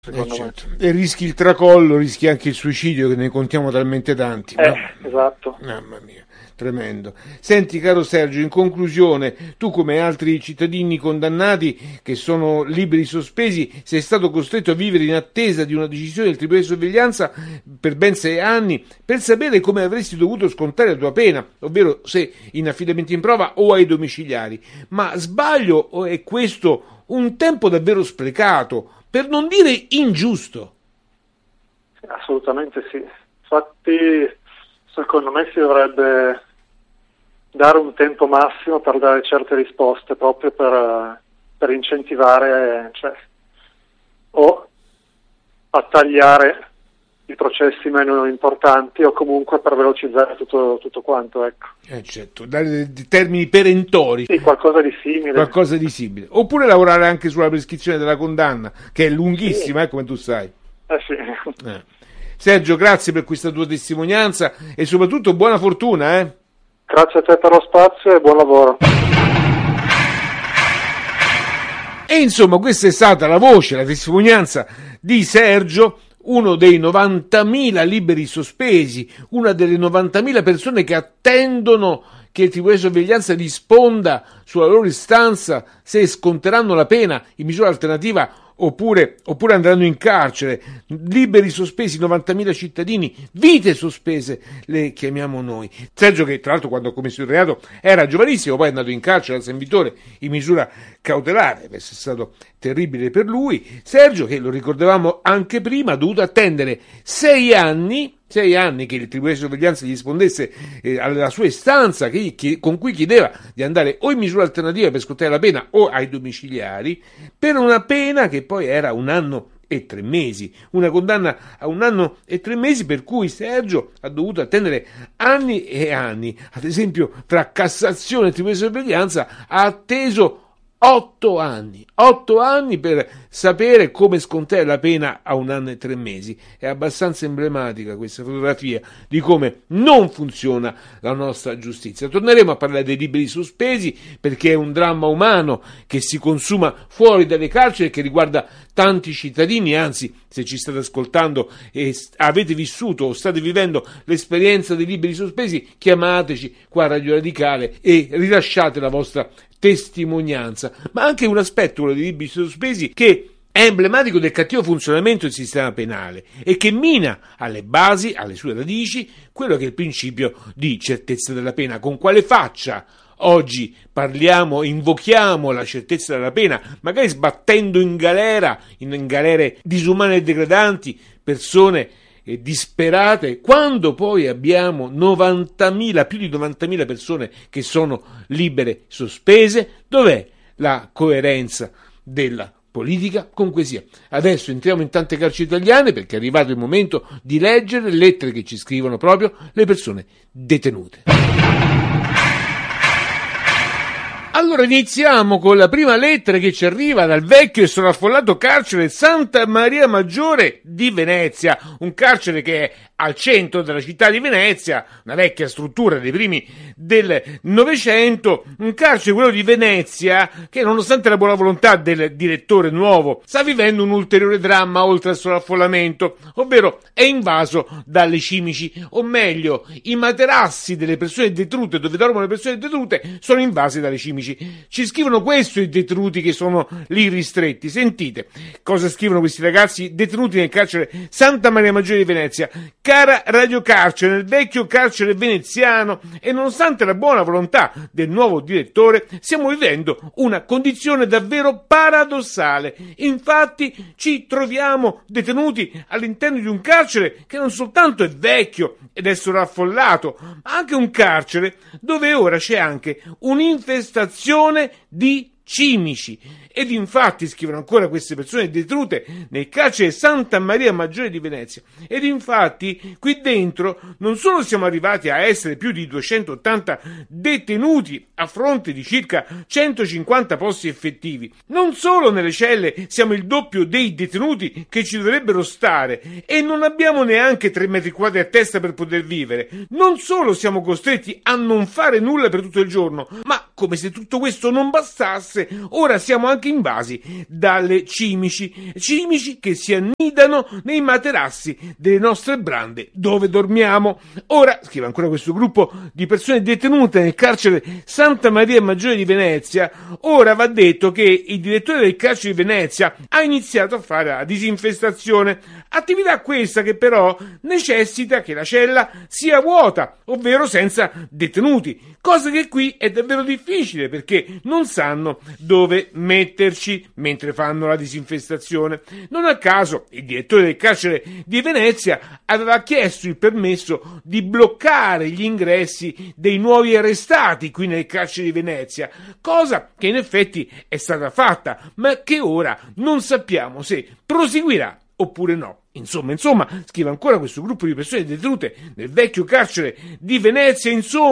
secondo me. Certo. E rischi il tracollo, rischi anche il suicidio, che ne contiamo talmente tanti. Esatto. Mamma mia, tremendo. Senti, caro Sergio, in conclusione, tu come altri cittadini condannati che sono liberi sospesi, sei stato costretto a vivere in attesa di una decisione del Tribunale di sorveglianza per ben 6 anni, per sapere come avresti dovuto scontare la tua pena, ovvero se in affidamento in prova o ai domiciliari. Ma sbaglio o è questo un tempo davvero sprecato, per non dire ingiusto? Assolutamente sì. Infatti, secondo me si dovrebbe dare un tempo massimo per dare certe risposte, proprio per incentivare, o a tagliare i processi meno importanti o comunque per velocizzare tutto quanto, ecco. Certo, dare termini perentori. Sì, qualcosa di simile. Oppure lavorare anche sulla prescrizione della condanna, che è lunghissima, sì. Come tu sai. Sì. Sergio, grazie per questa tua testimonianza e soprattutto buona fortuna, Grazie a te per lo spazio e buon lavoro. E insomma, questa è stata la voce, la testimonianza di Sergio, uno dei 90.000 liberi sospesi, una delle 90.000 persone che attendono che il Tribunale di sorveglianza risponda sulla loro istanza se sconteranno la pena in misura alternativa oppure andranno in carcere. Liberi sospesi 90.000 cittadini, vite sospese le chiamiamo noi. Sergio, che tra l'altro quando ha commesso il reato era giovanissimo, poi è andato in carcere a San Vittore in misura cautelare, deve essere stato terribile per lui. Sergio, che lo ricordavamo anche prima, ha dovuto attendere 6 anni che il Tribunale di sorveglianza gli rispondesse alla sua istanza con cui chiedeva di andare o in misura alternativa per scontare la pena o ai domiciliari, per una pena che poi era 1 anno e 3 mesi, una condanna a 1 anno e 3 mesi per cui Sergio ha dovuto attendere anni e anni. Ad esempio, tra Cassazione e Tribunale di sorveglianza ha atteso 8 anni per sapere come scontare la pena a 1 anno e 3 mesi. È abbastanza emblematica questa fotografia di come non funziona la nostra giustizia. Torneremo a parlare dei liberi sospesi, perché è un dramma umano che si consuma fuori dalle carceri e che riguarda tanti cittadini. Anzi, se ci state ascoltando e avete vissuto o state vivendo l'esperienza dei liberi sospesi, chiamateci qua a Radio Radicale e rilasciate la vostra testimonianza. Ma anche un aspetto, quello dei liberi sospesi, che è emblematico del cattivo funzionamento del sistema penale e che mina alle basi, alle sue radici, quello che è il principio di certezza della pena. Con quale faccia oggi invochiamo la certezza della pena, magari sbattendo in galere disumane e degradanti persone disperate, quando poi abbiamo più di 90.000 persone che sono libere sospese? Dov'è la coerenza della politica? Comunque sia, adesso entriamo in tante carceri italiane perché è arrivato il momento di leggere le lettere che ci scrivono proprio le persone detenute. Allora iniziamo con la prima lettera che ci arriva dal vecchio e sovraffollato carcere Santa Maria Maggiore di Venezia, un carcere che è al centro della città di Venezia, una vecchia struttura dei primi del Novecento, un carcere, quello di Venezia, che nonostante la buona volontà del direttore nuovo sta vivendo un ulteriore dramma oltre al sovraffollamento, ovvero è invaso dalle cimici, o meglio, i materassi delle persone detenute, dove dormono le persone detenute, sono invasi dalle cimici. Ci scrivono questo i detenuti che sono lì ristretti. Sentite cosa scrivono questi ragazzi detenuti nel carcere Santa Maria Maggiore di Venezia. Cara Radio Carcere, nel vecchio carcere veneziano, e nonostante la buona volontà del nuovo direttore, stiamo vivendo una condizione davvero paradossale. Infatti ci troviamo detenuti all'interno di un carcere che non soltanto è vecchio ed è sovraffollato, ma anche un carcere dove ora c'è anche un'infestazione di cimici. Ed infatti, scrivono ancora queste persone detenute nel carcere Santa Maria Maggiore di Venezia, ed infatti qui dentro non solo siamo arrivati a essere più di 280 detenuti a fronte di circa 150 posti effettivi, non solo nelle celle siamo il doppio dei detenuti che ci dovrebbero stare e non abbiamo neanche 3 metri quadri a testa per poter vivere, non solo siamo costretti a non fare nulla per tutto il giorno, ma come se tutto questo non bastasse, ora siamo anche invasi dalle cimici che si annidano nei materassi delle nostre brande dove dormiamo. Ora, scrive ancora questo gruppo di persone detenute nel carcere Santa Maria Maggiore di Venezia, ora va detto che il direttore del carcere di Venezia ha iniziato a fare la disinfestazione, attività questa che però necessita che la cella sia vuota, ovvero senza detenuti, cosa che qui è davvero difficile perché non sanno dove metterci mentre fanno la disinfestazione. Non a caso il direttore del carcere di Venezia aveva chiesto il permesso di bloccare gli ingressi dei nuovi arrestati qui nel carcere di Venezia, cosa che in effetti è stata fatta, ma che ora non sappiamo se proseguirà oppure no. Insomma, scrive ancora questo gruppo di persone detenute nel vecchio carcere di Venezia,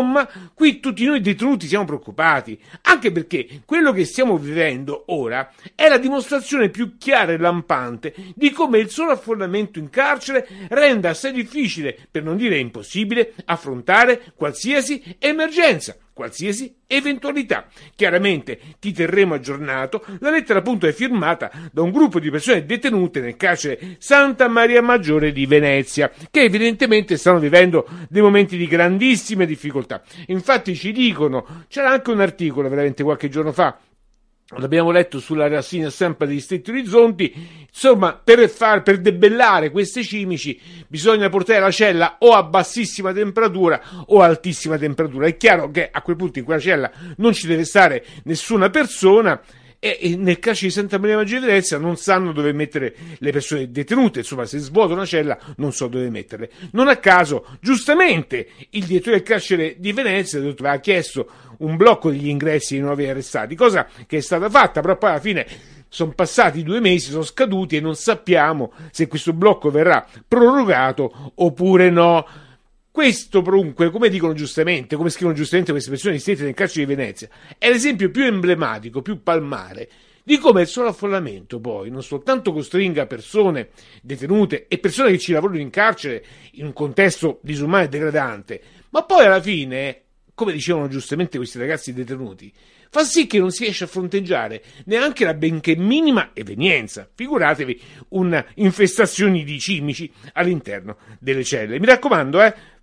qui tutti noi detenuti siamo preoccupati, anche perché quello che stiamo vivendo ora è la dimostrazione più chiara e lampante di come il sovraffollamento in carcere renda assai difficile, per non dire impossibile, affrontare qualsiasi emergenza, qualsiasi eventualità. Chiaramente ti terremo aggiornato. La lettera appunto è firmata da un gruppo di persone detenute nel carcere Santa Maria Maggiore di Venezia, che evidentemente stanno vivendo dei momenti di grandissime difficoltà. Infatti ci dicono, c'era anche un articolo veramente qualche giorno fa, l'abbiamo letto sulla rassegna stampa degli Stretti Orizzonti, insomma, per debellare queste cimici bisogna portare la cella o a bassissima temperatura o a altissima temperatura. È chiaro che a quel punto in quella cella non ci deve stare nessuna persona, e nel carcere di Santa Maria Maggiore di Venezia non sanno dove mettere le persone detenute, insomma, se svuota una cella non so dove metterle. Non a caso, giustamente, il direttore del carcere di Venezia aveva chiesto un blocco degli ingressi dei nuovi arrestati, cosa che è stata fatta, però poi alla fine sono passati 2 mesi, sono scaduti e non sappiamo se questo blocco verrà prorogato oppure no. Questo, comunque, come dicono giustamente, come scrivono giustamente queste persone ristrette nel carcere di Venezia, è l'esempio più emblematico, più palmare, di come il sovraffollamento poi non soltanto costringa persone detenute e persone che ci lavorano in carcere in un contesto disumano e degradante, ma poi alla fine, come dicevano giustamente questi ragazzi detenuti, fa sì che non si riesce a fronteggiare neanche la benché minima evenienza. Figuratevi infestazioni di cimici all'interno delle celle. Mi raccomando,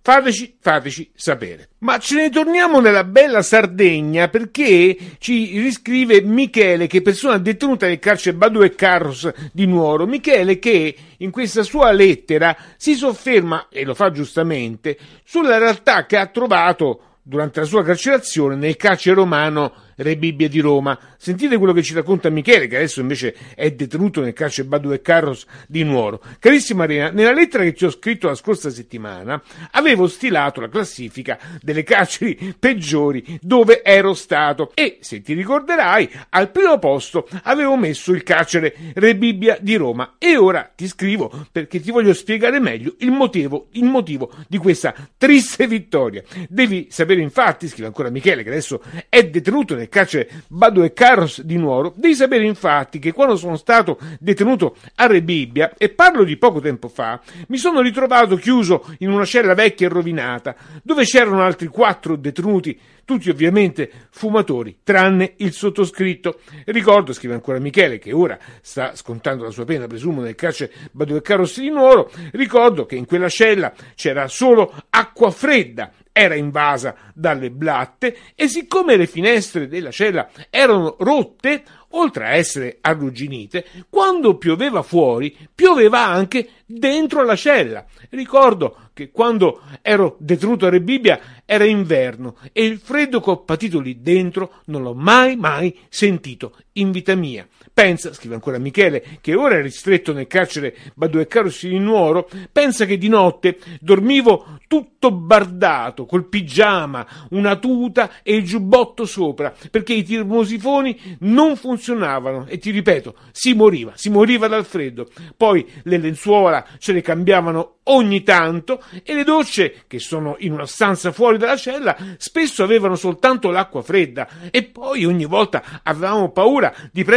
fateci sapere. Ma ce ne torniamo nella bella Sardegna perché ci riscrive Michele, che è persona detenuta nel carcere Badù e Carros di Nuoro. Michele che in questa sua lettera si sofferma, e lo fa giustamente, sulla realtà che ha trovato durante la sua carcerazione nel carcere romano Re Bibbia di Roma. Sentite quello che ci racconta Michele, che adesso invece è detenuto nel carcere Badù e Carros di Nuoro. Carissima Arena, nella lettera che ti ho scritto la scorsa settimana avevo stilato la classifica delle carceri peggiori dove ero stato e, se ti ricorderai, al primo posto avevo messo il carcere Re Bibbia di Roma, e ora ti scrivo perché ti voglio spiegare meglio il motivo di questa triste vittoria. Devi sapere infatti, scrive ancora Michele, che adesso è detenuto nel carcere Badù e Carros di Nuoro, devi sapere infatti che quando sono stato detenuto a Re Bibbia, e parlo di poco tempo fa, mi sono ritrovato chiuso in una cella vecchia e rovinata, dove c'erano altri 4 detenuti, tutti ovviamente fumatori, tranne il sottoscritto. Ricordo, scrive ancora Michele, che ora sta scontando la sua pena, presumo, nel carcere Badù e Carros di Nuoro, ricordo che in quella cella c'era solo acqua fredda, era invasa dalle blatte, e siccome le finestre della cella erano rotte, oltre a essere arrugginite, quando pioveva fuori, pioveva anche dentro la cella. Ricordo che quando ero detenuto a Re Bibbia era inverno e il freddo che ho patito lì dentro non l'ho mai sentito in vita mia. Pensa, scrive ancora Michele, che ora è ristretto nel carcere Badù e Carros di Nuoro, pensa che di notte dormivo tutto bardato, col pigiama, una tuta e il giubbotto sopra, perché i termosifoni non funzionavano e, ti ripeto, si moriva dal freddo. Poi le lenzuola ce le cambiavano ogni tanto e le docce, che sono in una stanza fuori dalla cella, spesso avevano soltanto l'acqua fredda, e poi ogni volta avevamo paura di prenderci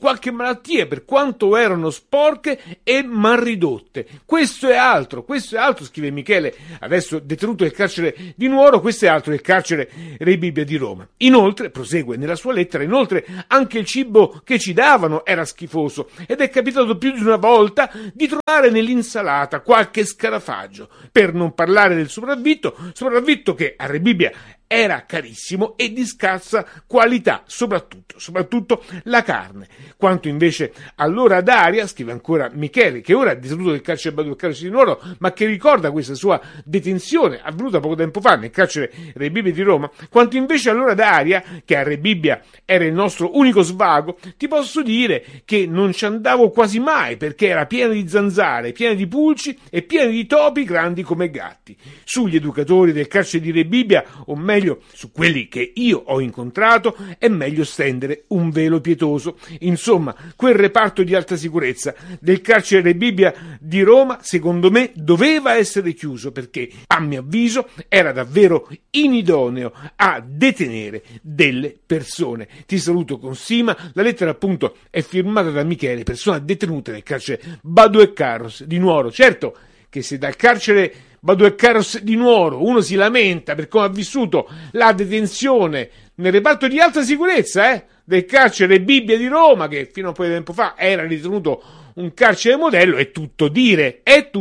qualche malattia, per quanto erano sporche e mal ridotte. Questo è altro, scrive Michele, adesso detenuto nel carcere di Nuoro, questo è altro del carcere Re Bibbia di Roma. Inoltre, prosegue nella sua lettera, anche il cibo che ci davano era schifoso ed è capitato più di una volta di trovare nell'insalata qualche scarafaggio, per non parlare del sopravvitto che a Re Bibbia era carissimo e di scarsa qualità, soprattutto la carne. Quanto invece allora ad Aria, scrive ancora Michele, che ora è detenuto nel carcere Badu e carcere di Nuoro, ma che ricorda questa sua detenzione avvenuta poco tempo fa nel carcere Re Bibbia di Roma, quanto invece allora ad Aria, che a Re Bibbia era il nostro unico svago, ti posso dire che non ci andavo quasi mai, perché era piena di zanzare, piena di pulci e piena di topi grandi come gatti. Sugli educatori del carcere di Re Bibbia, o meglio su quelli che io ho incontrato, è meglio stendere un velo pietoso. Insomma, quel reparto di alta sicurezza del carcere Re Bibbia di Roma, secondo me, doveva essere chiuso, perché, a mio avviso, era davvero inidoneo a detenere delle persone. Ti saluto con stima. La lettera appunto è firmata da Michele, persona detenuta nel carcere Badu e Carros di Nuoro. Certo che se dal carcere Badu e Carros di Nuoro uno si lamenta per come ha vissuto la detenzione nel reparto di alta sicurezza del carcere Bibbia di Roma, che fino a un po' di tempo fa era ritenuto un carcere modello, è tutto dire.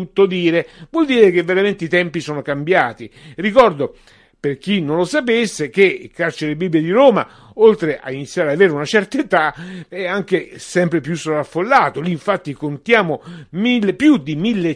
Vuol dire che veramente i tempi sono cambiati. Ricordo, per chi non lo sapesse, che il carcere Bibbia di Roma, oltre a iniziare ad avere una certa età, è anche sempre più sovraffollato. Lì infatti contiamo più di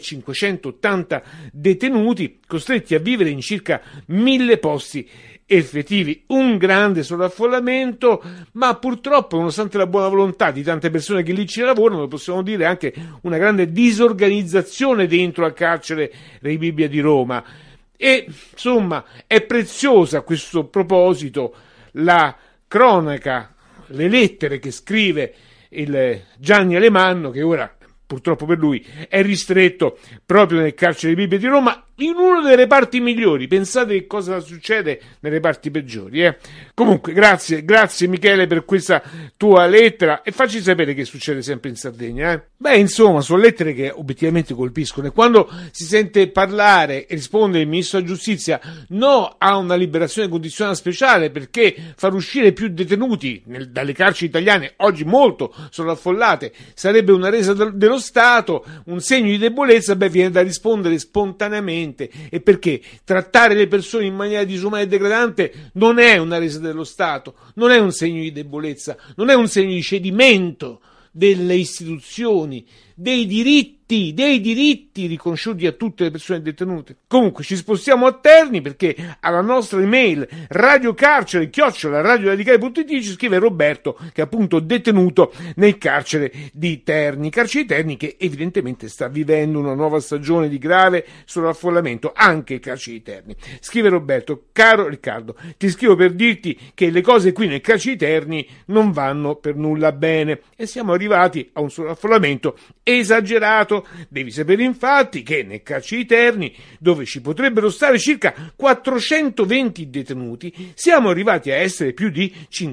1580 detenuti costretti a vivere in circa 1000 posti effettivi. Un grande sovraffollamento, ma purtroppo, nonostante la buona volontà di tante persone che lì ci lavorano, possiamo dire anche una grande disorganizzazione dentro al carcere Re Bibbia di Roma. E insomma è preziosa a questo proposito la cronaca, le lettere che scrive il Gianni Alemanno, che ora purtroppo per lui è ristretto proprio nel carcere di Bibbia di Roma, in uno dei reparti migliori. Pensate che cosa succede nei reparti peggiori. Comunque grazie Michele per questa tua lettera, e facci sapere che succede sempre in Sardegna. Insomma, sono lettere che obiettivamente colpiscono, e quando si sente parlare e rispondere il ministro della giustizia no a una liberazione condizionata speciale perché far uscire più detenuti dalle carceri italiane, oggi molto sovraffollate, sarebbe una resa dello Stato, un segno di debolezza, viene da rispondere spontaneamente. E perché trattare le persone in maniera disumana e degradante non è una resa dello Stato, non è un segno di debolezza, non è un segno di cedimento delle istituzioni, dei diritti riconosciuti a tutte le persone detenute. Comunque ci spostiamo a Terni, perché alla nostra email radiocarcere@radioradicale.it ci scrive Roberto, che è appunto detenuto nel carcere di Terni, che evidentemente sta vivendo una nuova stagione di grave sovraffollamento, anche il carcere di Terni. Scrive Roberto: caro Riccardo, ti scrivo per dirti che le cose qui nel carcere di Terni non vanno per nulla bene e siamo arrivati a un sovraffollamento esagerato. Devi sapere infatti che nel carcere di Terni, dove ci potrebbero stare circa 420 detenuti, siamo arrivati a essere più di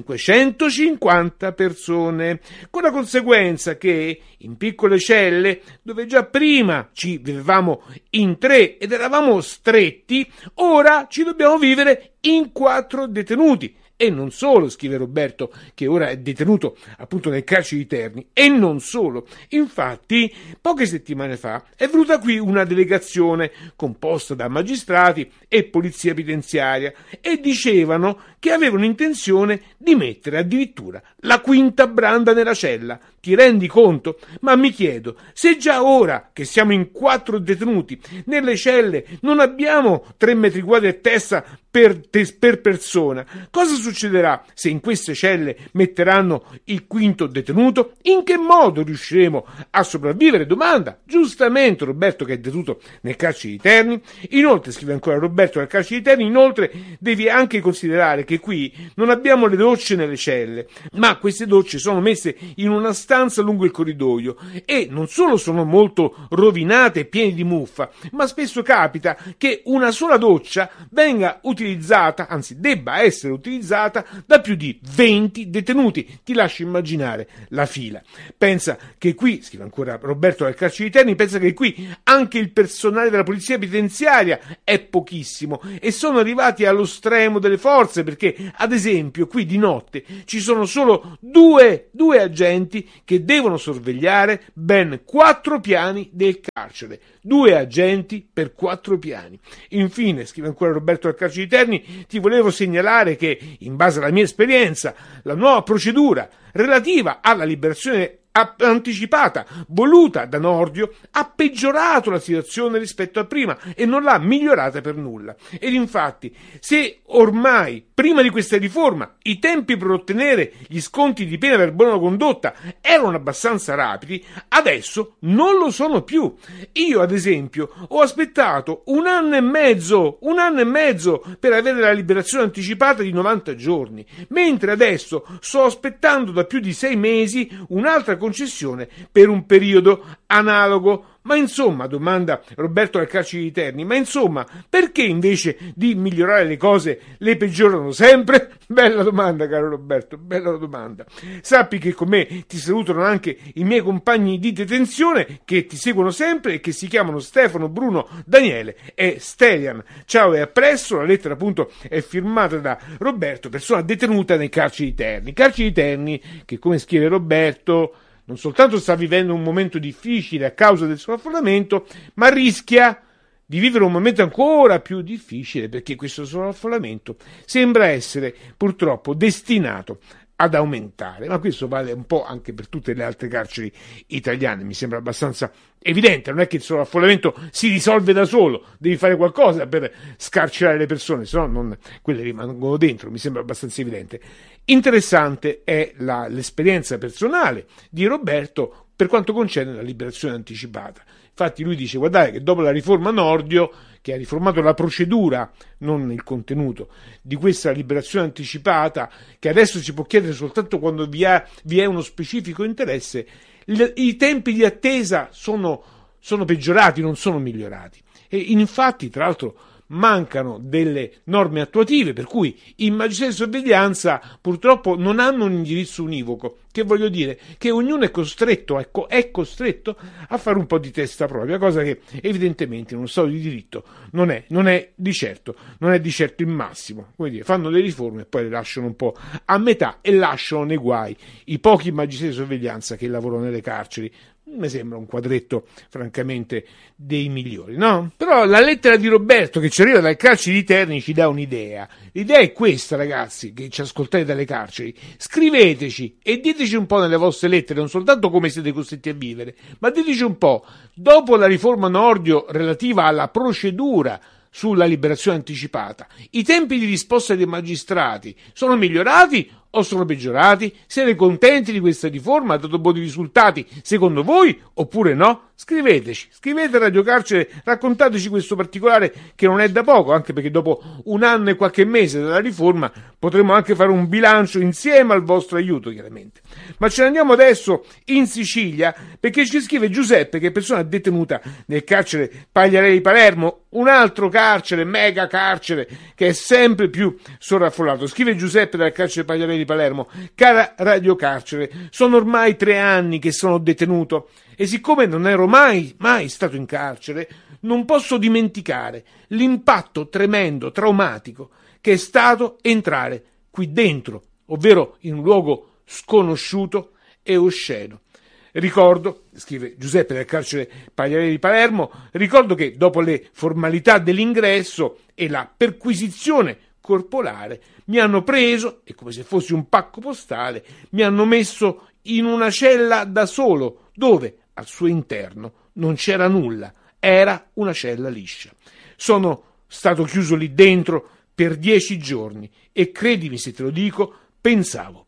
550 persone, con la conseguenza che in piccole celle, dove già prima ci vivevamo in 3 ed eravamo stretti, ora ci dobbiamo vivere in 4 detenuti. E non solo, scrive Roberto, che ora è detenuto appunto nel carcere di Terni, e non solo. Infatti, poche settimane fa è venuta qui una delegazione composta da magistrati e polizia penitenziaria, e dicevano che avevano intenzione di mettere addirittura la quinta branda nella cella. Ti rendi conto? Ma mi chiedo, se già ora che siamo in 4 detenuti nelle celle non abbiamo 3 metri quadri a testa per persona, cosa succederà se in queste celle metteranno il quinto detenuto? In che modo riusciremo a sopravvivere? Domanda giustamente Roberto, che è detenuto nel carcere di Terni. Inoltre, scrive ancora Roberto, nel carcere di Terni, inoltre devi anche considerare che qui non abbiamo le docce nelle celle, ma queste docce sono messe in una stanza lungo il corridoio, e non solo sono molto rovinate e piene di muffa, ma spesso capita che una sola doccia venga utilizzata utilizzata, anzi debba essere utilizzata da più di 20 detenuti. Ti lascio immaginare la fila. Pensa che qui, scrive ancora Roberto dal carcere di Terni, pensa che qui anche il personale della polizia penitenziaria è pochissimo e sono arrivati allo stremo delle forze, perché ad esempio qui di notte ci sono solo due agenti che devono sorvegliare ben 4 piani del carcere. 2 agenti per 4 piani. Infine, scrive ancora Roberto dal carcere di Terni, ti volevo segnalare che, in base alla mia esperienza, la nuova procedura relativa alla liberazione anticipata voluta da Nordio ha peggiorato la situazione rispetto a prima e non l'ha migliorata per nulla. Ed infatti, se ormai prima di questa riforma i tempi per ottenere gli sconti di pena per buona condotta erano abbastanza rapidi, adesso non lo sono più. Io, ad esempio, ho aspettato un anno e mezzo per avere la liberazione anticipata di 90 giorni, mentre adesso sto aspettando da più di 6 mesi un'altra concessione per un periodo analogo. Ma insomma, domanda Roberto dal carcere di Terni, ma insomma, perché invece di migliorare le cose le peggiorano sempre? Bella domanda, caro Roberto, bella domanda. Sappi che con me ti salutano anche i miei compagni di detenzione che ti seguono sempre e che si chiamano Stefano, Bruno, Daniele e Stelian. Ciao e a presto. La lettera appunto è firmata da Roberto, persona detenuta nei carceri di Terni. Carceri di Terni che, come scrive Roberto, non soltanto sta vivendo un momento difficile a causa del sovraffollamento, ma rischia di vivere un momento ancora più difficile, perché questo sovraffollamento sembra essere purtroppo destinato ad aumentare. Ma questo vale un po' anche per tutte le altre carceri italiane, mi sembra abbastanza evidente. Non è che il sovraffollamento si risolve da solo, devi fare qualcosa per scarcerare le persone, se no quelle rimangono dentro, mi sembra abbastanza evidente. Interessante è l'esperienza personale di Roberto per quanto concerne la liberazione anticipata. Infatti lui dice: guardate che dopo la riforma Nordio, che ha riformato la procedura, non il contenuto, di questa liberazione anticipata, che adesso si può chiedere soltanto quando vi è uno specifico interesse, i tempi di attesa sono peggiorati, non sono migliorati. E infatti, tra l'altro, mancano delle norme attuative, per cui i magistrati di sorveglianza purtroppo non hanno un indirizzo univoco, che voglio dire che ognuno è costretto a fare un po' di testa propria, cosa che evidentemente in uno Stato di diritto non è di certo il massimo. Come dire, fanno le riforme e poi le lasciano un po' a metà e lasciano nei guai i pochi magistrati di sorveglianza che lavorano nelle carceri. Mi sembra un quadretto francamente dei migliori, no? Però la lettera di Roberto che ci arriva dal carcere di Terni ci dà un'idea. L'idea è questa, ragazzi, che ci ascoltate dalle carceri: scriveteci e diteci un po' nelle vostre lettere non soltanto come siete costretti a vivere, ma diteci un po', dopo la riforma Nordio relativa alla procedura sulla liberazione anticipata, i tempi di risposta dei magistrati sono migliorati o sono peggiorati? Siete contenti di questa riforma? Ha dato buoni risultati secondo voi oppure no? Scriveteci, scrivete a Radio Carcere, raccontateci questo particolare che non è da poco, anche perché dopo un anno e qualche mese dalla riforma potremo anche fare un bilancio insieme al vostro aiuto, chiaramente. Ma ce ne andiamo adesso in Sicilia, perché ci scrive Giuseppe, che è persona detenuta nel carcere Pagliarelli Palermo, un altro carcere, mega carcere, che è sempre più sovraffollato. Scrive Giuseppe dal carcere Pagliarelli Palermo: cara Radio Carcere, sono ormai 3 anni che sono detenuto e siccome non ero mai stato in carcere, non posso dimenticare l'impatto tremendo, traumatico, che è stato entrare qui dentro, ovvero in un luogo sconosciuto e osceno. Ricordo, scrive Giuseppe del carcere Pagliarelli di Palermo, ricordo che dopo le formalità dell'ingresso e la perquisizione corporale mi hanno preso e, come se fossi un pacco postale, mi hanno messo in una cella da solo, dove al suo interno non c'era nulla, era una cella liscia. Sono stato chiuso lì dentro per 10 giorni e credimi se te lo dico, pensavo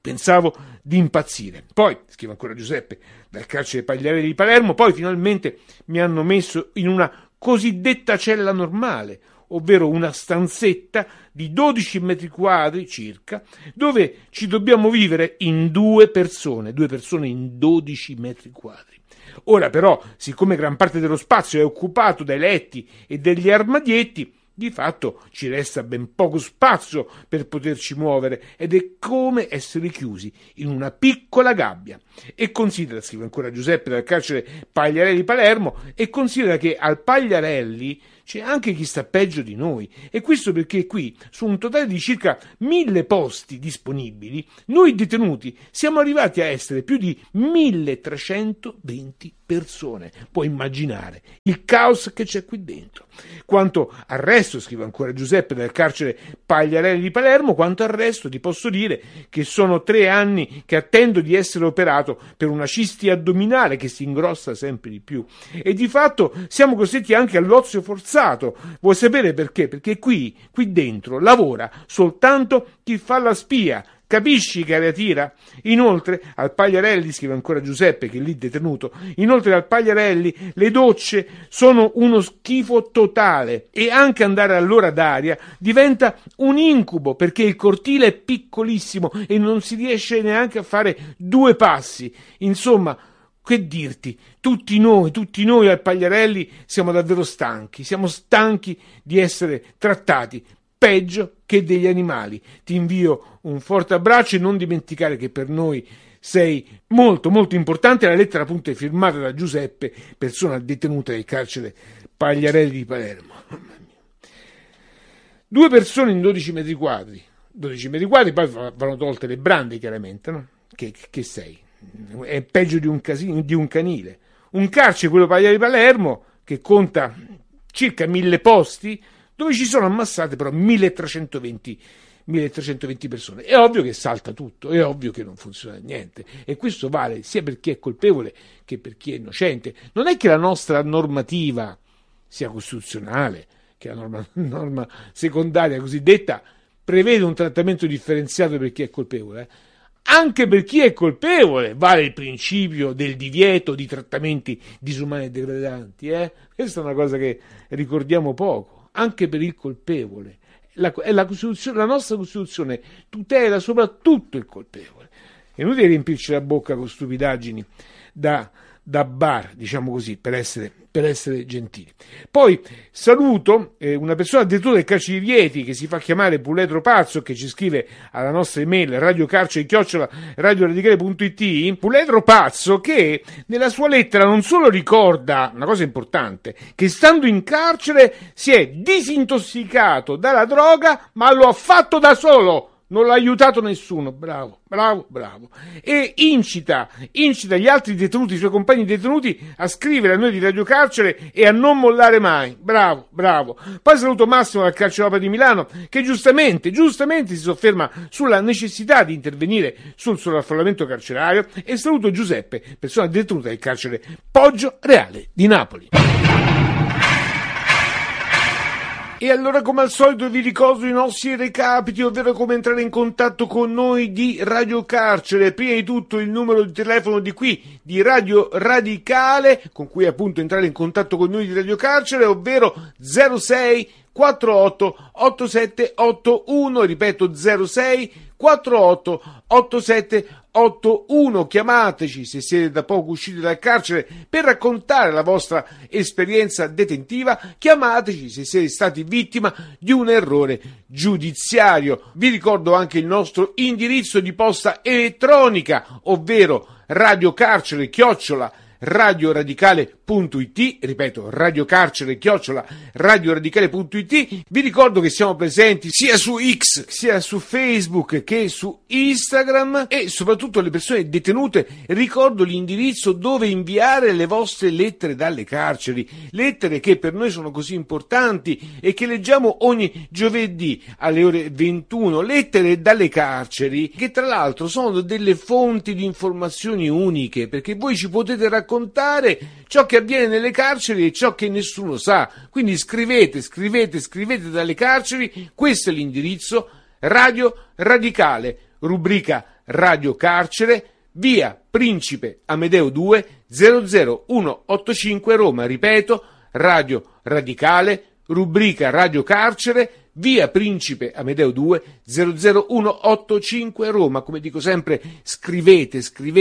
di impazzire. Poi, scrive ancora Giuseppe dal carcere Pagliarelli di Palermo, poi finalmente mi hanno messo in una cosiddetta cella normale, ovvero una stanzetta di 12 metri quadri circa, dove ci dobbiamo vivere in 2 persone in 12 metri quadri. Ora però, siccome gran parte dello spazio è occupato dai letti e degli armadietti, Di fatto ci resta ben poco spazio per poterci muovere ed è come essere chiusi in una piccola gabbia. E considera, scrive ancora Giuseppe dal carcere Pagliarelli Palermo, e considera che al Pagliarelli c'è anche chi sta peggio di noi, e questo perché qui, su un totale di circa 1000 posti disponibili, noi detenuti siamo arrivati a essere più di 1320 persone. Puoi immaginare il caos che c'è qui dentro. Quanto al resto, scrive ancora Giuseppe dal carcere Pagliarelli di Palermo, quanto al resto ti posso dire che sono 3 anni che attendo di essere operato per una cisti addominale che si ingrossa sempre di più, e di fatto siamo costretti anche all'ozio forzato. Vuoi sapere perché? Perché qui dentro lavora soltanto chi fa la spia. Capisci, cara Tira? Inoltre al Pagliarelli, scrive ancora Giuseppe che è lì detenuto, inoltre al Pagliarelli le docce sono uno schifo totale, e anche andare all'ora d'aria diventa un incubo perché il cortile è piccolissimo e non si riesce neanche a fare 2 passi. Insomma, che dirti, tutti noi al Pagliarelli siamo davvero stanchi, siamo stanchi di essere trattati peggio che degli animali. Ti invio un forte abbraccio e non dimenticare che per noi sei molto molto importante. La lettera appunto è firmata da Giuseppe, persona detenuta del carcere Pagliarelli di Palermo. 2 persone in 12 metri quadri, poi vanno tolte le brande chiaramente, no? Che sei? È peggio di un canile. Un carcere, quello Pagliarelli di Palermo, che conta circa 1000 posti, dove ci sono ammassate però 1320 persone. È ovvio che salta tutto, è ovvio che non funziona niente, e questo vale sia per chi è colpevole che per chi è innocente. Non è che la nostra normativa sia costituzionale, che la norma secondaria cosiddetta prevede un trattamento differenziato per chi è colpevole. Anche per chi è colpevole vale il principio del divieto di trattamenti disumani e degradanti. Questa è una cosa che ricordiamo poco. Anche per il colpevole. La nostra Costituzione tutela soprattutto il colpevole. È inutile riempirci la bocca con stupidaggini da bar, diciamo così, per essere gentili. Poi saluto una persona detenuta del carcere di Rieti che si fa chiamare Puledro Pazzo, che ci scrive alla nostra email radiocarcere@radioradicale.it. Puledro Pazzo, che nella sua lettera non solo ricorda una cosa importante, che stando in carcere si è disintossicato dalla droga, ma lo ha fatto da solo. Non l'ha aiutato nessuno, bravo, e incita gli altri detenuti, i suoi compagni detenuti, a scrivere a noi di Radio Carcere e a non mollare mai, bravo. Poi saluto Massimo dal carcere Opera di Milano, che giustamente si sofferma sulla necessità di intervenire sul sovraffollamento carcerario, e saluto Giuseppe, persona detenuta del carcere Poggio Reale di Napoli. E allora, come al solito, vi ricordo i nostri recapiti, ovvero come entrare in contatto con noi di Radio Carcere. Prima di tutto il numero di telefono di qui, di Radio Radicale, con cui appunto entrare in contatto con noi di Radio Carcere, ovvero 06 48 87 81, ripeto 06 48 87 81. Chiamateci se siete da poco usciti dal carcere per raccontare la vostra esperienza detentiva, chiamateci se siete stati vittima di un errore giudiziario. Vi ricordo anche il nostro indirizzo di posta elettronica, ovvero radiocarcere@radioradicale.it, ripeto, radiocarcere@radioradicale.it. Vi ricordo che siamo presenti sia su X, sia su Facebook che su Instagram, e soprattutto alle persone detenute ricordo l'indirizzo dove inviare le vostre lettere dalle carceri, lettere che per noi sono così importanti e che leggiamo ogni giovedì alle ore 21, lettere dalle carceri che tra l'altro sono delle fonti di informazioni uniche, perché voi ci potete raccontare ciò che avviene nelle carceri e ciò che nessuno sa. Quindi scrivete dalle carceri. Questo è l'indirizzo: Radio Radicale, rubrica Radio Carcere, via Principe Amedeo 2 00185 Roma. Ripeto, Radio Radicale, rubrica Radio Carcere, via Principe Amedeo 2 00185 Roma. Come dico sempre, scrivete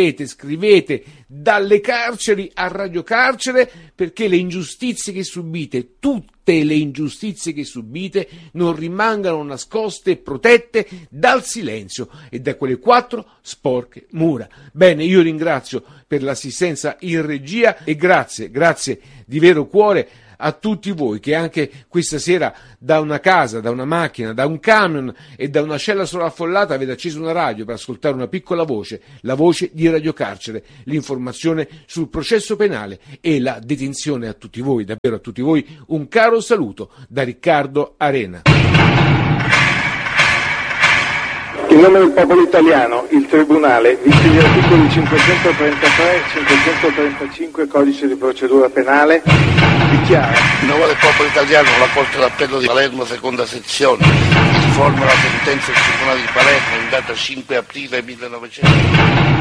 dalle carceri a Radio Carcere, perché le ingiustizie che subite, tutte le ingiustizie che subite, non rimangano nascoste e protette dal silenzio e da quelle 4 sporche mura. Bene, io ringrazio per l'assistenza in regia e grazie di vero cuore a tutti voi che anche questa sera da una casa, da una macchina, da un camion e da una cella sovraffollata avete acceso una radio per ascoltare una piccola voce, la voce di Radio Carcere, l'informazione sul processo penale e la detenzione. A tutti voi, davvero a tutti voi, un caro saluto da Riccardo Arena. In nome del popolo italiano, il Tribunale, visti gli articoli 533 e 535 Codice di procedura penale, dichiara: in nome del popolo italiano, la Corte d'Appello di Palermo, seconda sezione, riforma la sentenza del Tribunale di Palermo in data 5 aprile 1900.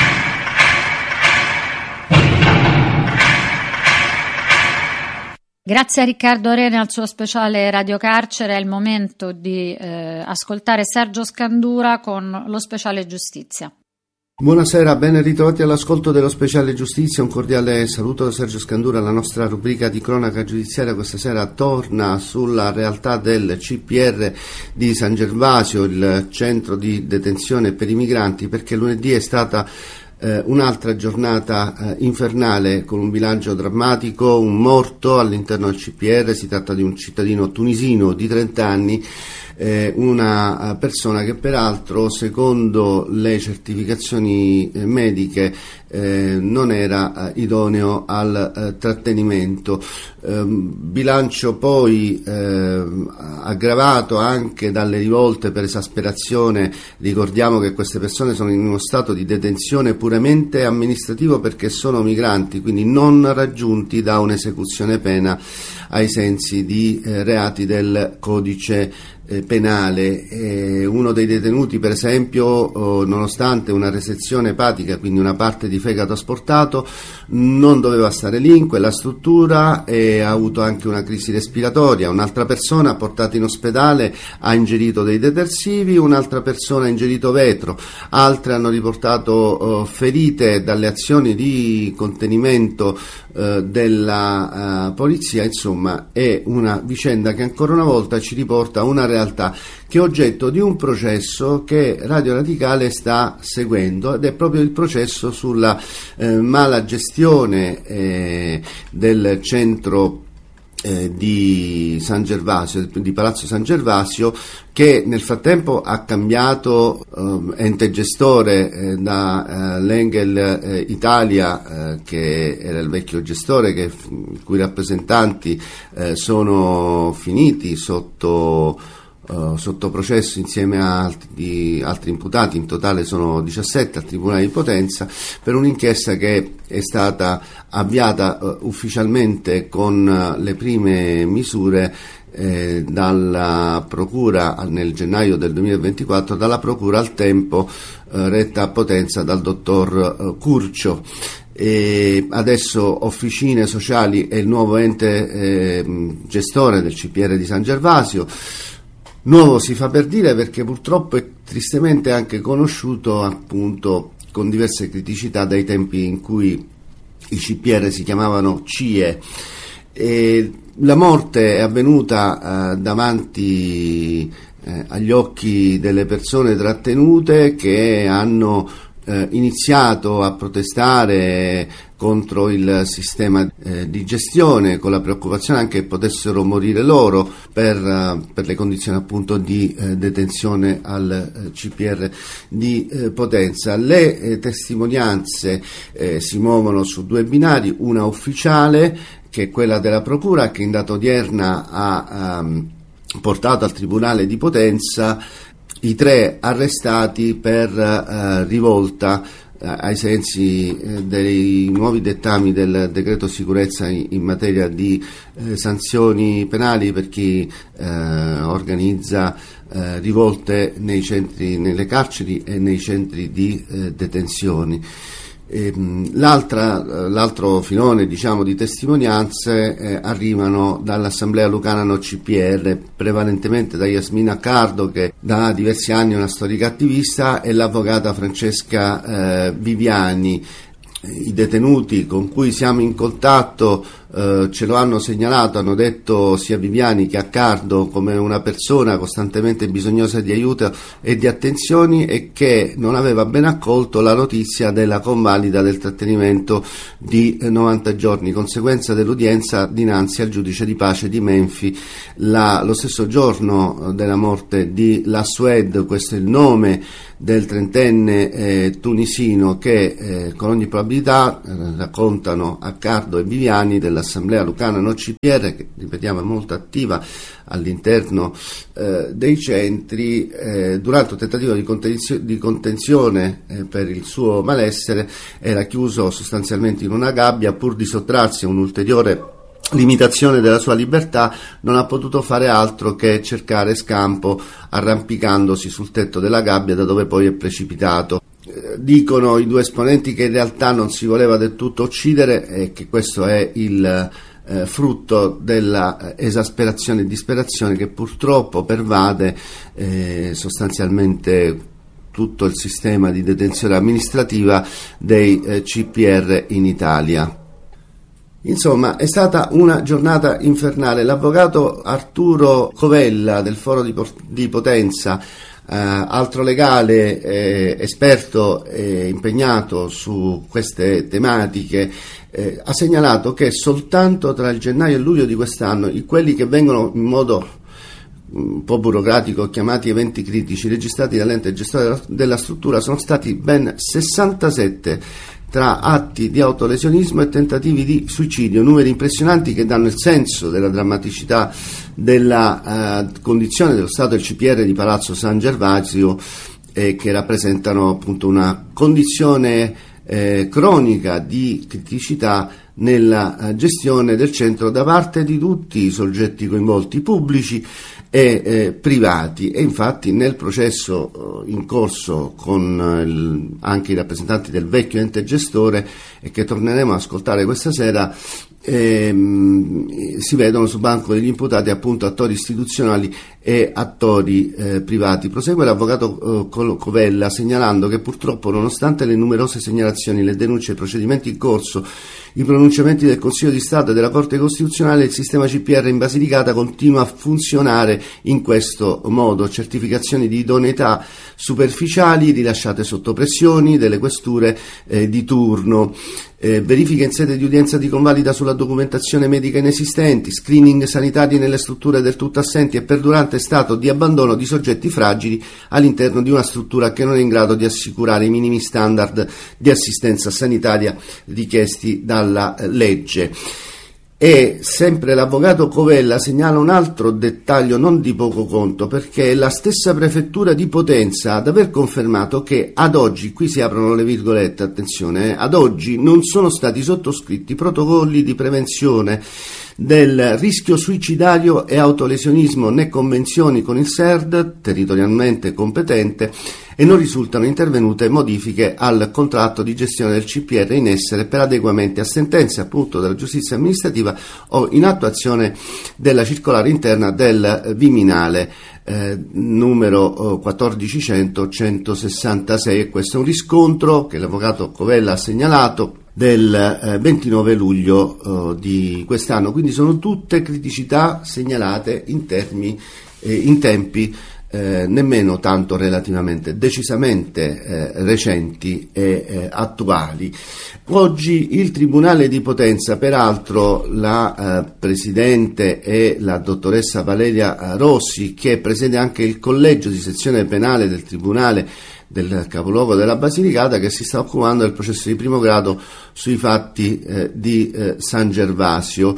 Grazie a Riccardo Arena al suo speciale Radio Carcere. È il momento di ascoltare Sergio Scandura con lo speciale Giustizia. Buonasera, ben ritrovati all'ascolto dello speciale Giustizia. Un cordiale saluto da Sergio Scandura. La nostra rubrica di cronaca giudiziaria questa sera torna sulla realtà del CPR di San Gervasio, il centro di detenzione per i migranti, perché lunedì è stata un'altra giornata infernale con un bilancio drammatico, un morto all'interno del CPR. Si tratta di un cittadino tunisino di 30 anni, una persona che peraltro, secondo le certificazioni mediche, non era idoneo al trattenimento. Bilancio poi aggravato anche dalle rivolte per esasperazione. Ricordiamo che queste persone sono in uno stato di detenzione puramente amministrativo perché sono migranti, quindi non raggiunti da un'esecuzione pena ai sensi di reati del codice penale. Uno dei detenuti, per esempio, nonostante una resezione epatica, quindi una parte di fegato asportato, non doveva stare lì in quella struttura e ha avuto anche una crisi respiratoria. Un'altra persona portata in ospedale ha ingerito dei detersivi, un'altra persona ha ingerito vetro, altre hanno riportato ferite dalle azioni di contenimento della polizia. Insomma, è una vicenda che ancora una volta ci riporta a una realtà che è oggetto di un processo che Radio Radicale sta seguendo, ed è proprio il processo sulla mala gestione del centro di San Gervasio, di Palazzo San Gervasio, che nel frattempo ha cambiato ente gestore da l'Engel Italia, che era il vecchio gestore, i cui rappresentanti sono finiti sotto processo insieme a altri imputati. In totale sono 17 al Tribunale di Potenza, per un'inchiesta che è stata avviata ufficialmente con le prime misure dalla Procura nel gennaio del 2024, dalla Procura al tempo retta a Potenza dal dottor Curcio. E adesso Officine Sociali è il nuovo ente gestore del CPR di San Gervasio. Nuovo si fa per dire, perché purtroppo è tristemente anche conosciuto, appunto, con diverse criticità, dai tempi in cui i CPR si chiamavano CIE. E la morte è avvenuta davanti agli occhi delle persone trattenute, che hanno iniziato a protestare contro il sistema di gestione, con la preoccupazione anche che potessero morire loro per le condizioni appunto di detenzione al CPR di Potenza. Le testimonianze si muovono su due binari: una ufficiale, che è quella della Procura, che in data odierna ha portato al Tribunale di Potenza i 3 arrestati per rivolta ai sensi dei nuovi dettami del decreto sicurezza in materia di sanzioni penali per chi organizza rivolte nei centri, nelle carceri e nei centri di detenzione. L'altro filone, diciamo, di testimonianze arrivano dall'Assemblea Lucana No CPR, prevalentemente da Yasmina Cardo, che da diversi anni è una storica attivista, e l'avvocata Francesca Viviani. I detenuti con cui siamo in contatto ce lo hanno segnalato, hanno detto sia Viviani che Accardo come una persona costantemente bisognosa di aiuto e di attenzioni, e che non aveva ben accolto la notizia della convalida del trattenimento di 90 giorni, conseguenza dell'udienza dinanzi al giudice di pace di Menfi lo stesso giorno della morte di Lassued. Questo è il nome del trentenne tunisino che con ogni probabilità, raccontano Accardo e Viviani dell'Assemblea Lucana No CPR, che ripetiamo è molto attiva all'interno dei centri, durante un tentativo di contenzione per il suo malessere era chiuso sostanzialmente in una gabbia. Pur di sottrarsi a un'ulteriore limitazione della sua libertà, non ha potuto fare altro che cercare scampo arrampicandosi sul tetto della gabbia, da dove poi è precipitato. Dicono i due esponenti che in realtà non si voleva del tutto uccidere e che questo è il frutto della esasperazione e disperazione che purtroppo pervade sostanzialmente tutto il sistema di detenzione amministrativa dei CPR in Italia. Insomma, è stata una giornata infernale. L'avvocato Arturo Covella del Foro di Potenza, altro legale, esperto e impegnato su queste tematiche, ha segnalato che soltanto tra il gennaio e luglio di quest'anno quelli che vengono in modo un po' burocratico chiamati eventi critici registrati dall'ente gestore della struttura sono stati ben 67, tra atti di autolesionismo e tentativi di suicidio, numeri impressionanti che danno il senso della drammaticità della condizione dello stato del CPR di Palazzo San Gervasio, che rappresentano appunto una condizione cronica di criticità nella gestione del centro da parte di tutti i soggetti coinvolti, pubblici e privati. E infatti nel processo in corso con anche i rappresentanti del vecchio ente gestore, e che torneremo ad ascoltare questa sera, si vedono sul banco degli imputati appunto attori istituzionali e attori privati. Prosegue l'avvocato Covella segnalando che purtroppo, nonostante le numerose segnalazioni, le denunce e i procedimenti in corso, i pronunciamenti del Consiglio di Stato e della Corte Costituzionale, il sistema CPR in Basilicata continua a funzionare in questo modo: certificazioni di idoneità superficiali rilasciate sotto pressioni delle questure di turno, verifiche in sede di udienza di convalida sulla documentazione medica inesistenti, screening sanitari nelle strutture del tutto assenti e perdurante stato di abbandono di soggetti fragili all'interno di una struttura che non è in grado di assicurare i minimi standard di assistenza sanitaria richiesti dalla legge. E sempre l'avvocato Covella segnala un altro dettaglio non di poco conto, perché è la stessa prefettura di Potenza ad aver confermato che ad oggi, qui si aprono le virgolette, attenzione, ad oggi non sono stati sottoscritti protocolli di prevenzione del rischio suicidario e autolesionismo né convenzioni con il SERD territorialmente competente, e non risultano intervenute modifiche al contratto di gestione del CPR in essere per adeguamenti a sentenze appunto della giustizia amministrativa o in attuazione della circolare interna del Viminale numero 1400-166. Questo è un riscontro che l'avvocato Covella ha segnalato del 29 luglio di quest'anno. Quindi sono tutte criticità segnalate in tempi nemmeno tanto relativamente, decisamente recenti e attuali. Oggi il Tribunale di Potenza, peraltro la Presidente è la dottoressa Valeria Rossi, che preside anche il collegio di sezione penale del Tribunale del capoluogo della Basilicata, che si sta occupando del processo di primo grado sui fatti di San Gervasio,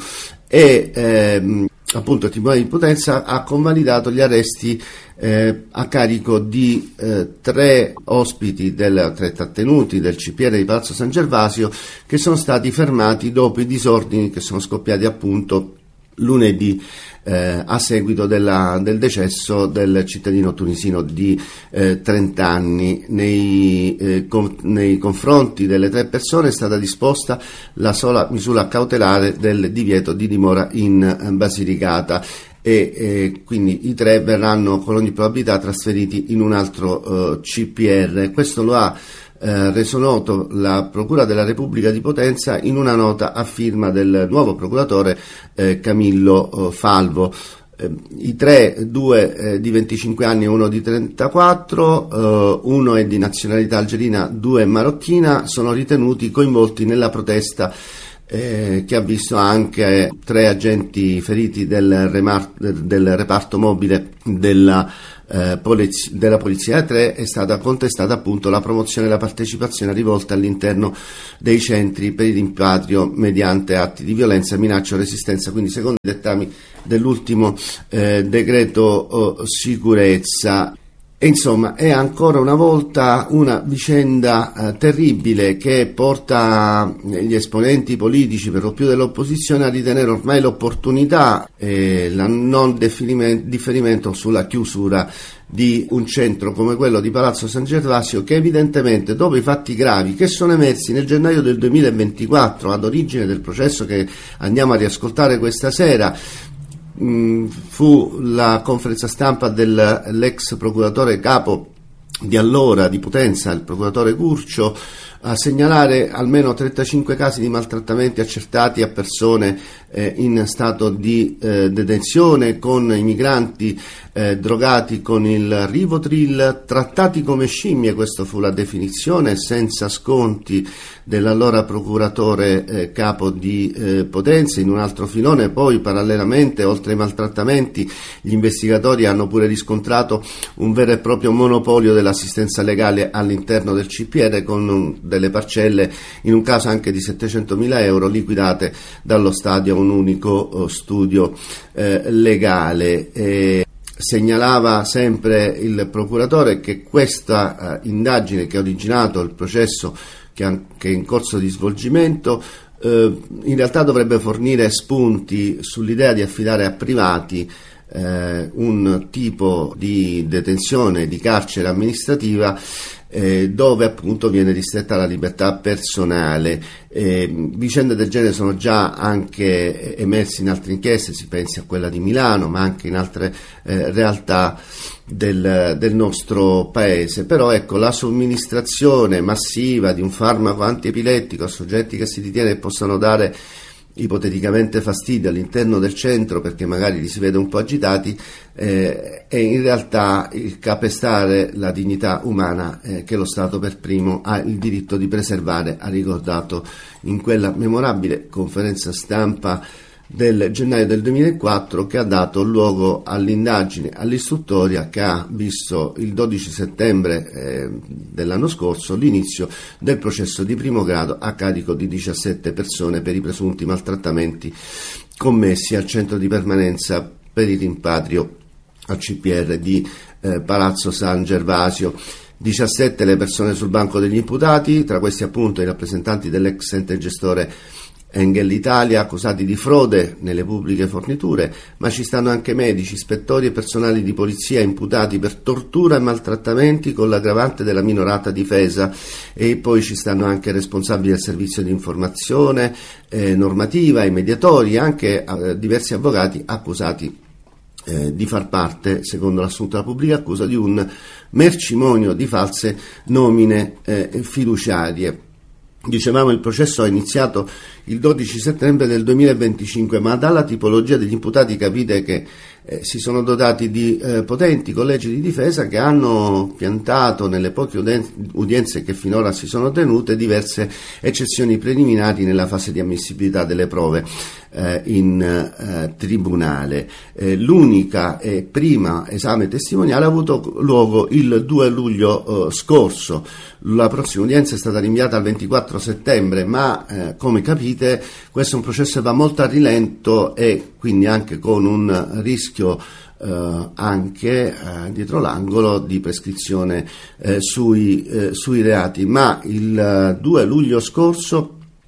e appunto il Tribunale di Potenza ha convalidato gli arresti a carico di tre trattenuti del CPR di Palazzo San Gervasio, che sono stati fermati dopo i disordini che sono scoppiati appunto lunedì a seguito del decesso del cittadino tunisino di 30 anni. Nei confronti delle 3 persone è stata disposta la sola misura cautelare del divieto di dimora in Basilicata e quindi i 3 verranno con ogni probabilità trasferiti in un altro CPR. Questo lo ha reso noto la Procura della Repubblica di Potenza in una nota a firma del nuovo procuratore Camillo Falvo. I 3, 2 di 25 anni e 1 di 34, uno è di nazionalità algerina, 2 marocchina, sono ritenuti coinvolti nella protesta che ha visto anche 3 agenti feriti del reparto mobile della polizia. 3 è stata contestata appunto la promozione e la partecipazione rivolta all'interno dei centri per il rimpatrio mediante atti di violenza, minaccia o resistenza, quindi secondo i dettami dell'ultimo decreto sicurezza. E insomma è ancora una volta una vicenda terribile che porta gli esponenti politici, per lo più dell'opposizione, a ritenere ormai l'opportunità e la non differimento sulla chiusura di un centro come quello di Palazzo San Gervasio, che evidentemente dopo i fatti gravi che sono emersi nel gennaio del 2024 ad origine del processo che andiamo a riascoltare questa sera, fu la conferenza stampa dell'ex procuratore capo di allora di Potenza, il procuratore Curcio, a segnalare almeno 35 casi di maltrattamenti accertati a persone in stato di detenzione, con i migranti drogati con il Rivotril, trattati come scimmie, questa fu la definizione, senza sconti dell'allora procuratore capo di Potenza. In un altro filone poi, parallelamente, oltre ai maltrattamenti, gli investigatori hanno pure riscontrato un vero e proprio monopolio dell'assistenza legale all'interno del CPR, con delle parcelle, in un caso anche di 700.000 euro, liquidate dallo Stato a un unico studio legale. Segnalava sempre il procuratore che questa indagine, che ha originato il processo che è in corso di svolgimento, in realtà dovrebbe fornire spunti sull'idea di affidare a privati un tipo di detenzione, di carcere amministrativa, dove appunto viene ristretta la libertà personale. Vicende del genere sono già anche emerse in altre inchieste, si pensi a quella di Milano, ma anche in altre realtà del nostro paese. Però ecco, la somministrazione massiva di un farmaco antiepilettico a soggetti che si ritiene possano dare ipoteticamente fastidio all'interno del centro, perché magari li si vede un po' agitati, è in realtà il calpestare la dignità umana che lo Stato per primo ha il diritto di preservare, ha ricordato in quella memorabile conferenza stampa del gennaio del 2004, che ha dato luogo all'indagine, all'istruttoria che ha visto il 12 settembre dell'anno scorso l'inizio del processo di primo grado a carico di 17 persone per i presunti maltrattamenti commessi al centro di permanenza per il rimpatrio al CPR di Palazzo San Gervasio. 17 le persone sul banco degli imputati, tra questi appunto i rappresentanti dell'ex ente gestore Enel Italia, accusati di frode nelle pubbliche forniture, ma ci stanno anche medici, ispettori e personali di polizia imputati per tortura e maltrattamenti con l'aggravante della minorata difesa, e poi ci stanno anche responsabili del servizio di informazione normativa, i mediatori, anche diversi avvocati accusati di far parte, secondo l'assunto della pubblica accusa, di un mercimonio di false nomine fiduciarie. Dicevamo, il processo è iniziato il 12 settembre del 2025, ma dalla tipologia degli imputati capite che si sono dotati di potenti collegi di difesa che hanno piantato nelle poche udienze che finora si sono tenute diverse eccezioni preliminari nella fase di ammissibilità delle prove in tribunale. L'unica e prima esame testimoniale ha avuto luogo il 2 luglio scorso. La prossima udienza è stata rinviata al 24 settembre, ma come capite questo è un processo che va molto a rilento e quindi anche con un rischio anche dietro l'angolo di prescrizione sui reati. Ma il 2 luglio scorso